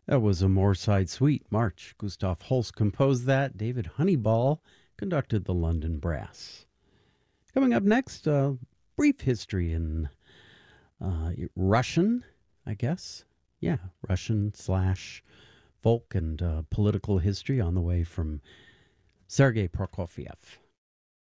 That was a Moorside Suite March. Gustav Holst composed that. David Honeyball conducted the London Brass. Coming up next, brief history in Russian, I guess. Yeah, Russian / folk and political history on the way from Sergei Prokofiev.